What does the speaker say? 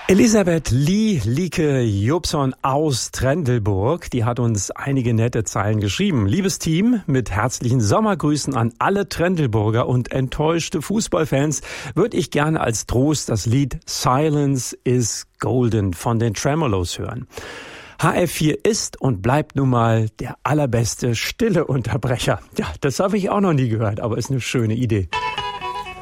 Elisabeth Lieke Jobson aus Trendelburg, die hat uns einige nette Zeilen geschrieben. Liebes Team, mit herzlichen Sommergrüßen an alle Trendelburger und enttäuschte Fußballfans würde ich gerne als Trost das Lied Silence is Golden von den Tremolos hören. HR4 ist und bleibt nun mal der allerbeste stille Unterbrecher. Ja, das habe ich auch noch nie gehört, aber ist eine schöne Idee.